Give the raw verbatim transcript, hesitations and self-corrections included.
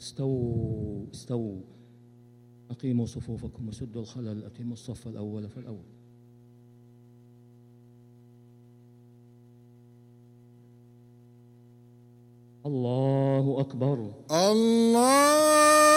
استووا استووا أقيموا صفوفكم وسدوا الخلل، أقيموا الصف الأول فالأول. الله أكبر. الله